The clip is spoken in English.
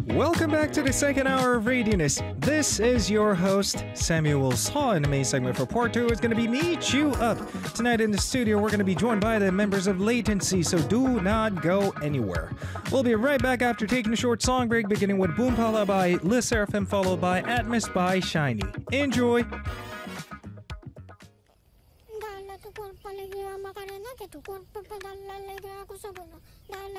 Welcome back to the second hour of Radioness. This is your host, Samuel Saw, and the main segment for part 2 is going to be Meet You Up. Tonight in the studio, we're going to be joined by the members of Latency, so do not go anywhere. We'll be right back after taking a short song break, beginning with Boom Pala by Le Seraphim, followed by Atmos by Shiny. Enjoy! Tu cuerpo alegría Macarena, que tu cuerpo pedala alegría cosa buena. Dale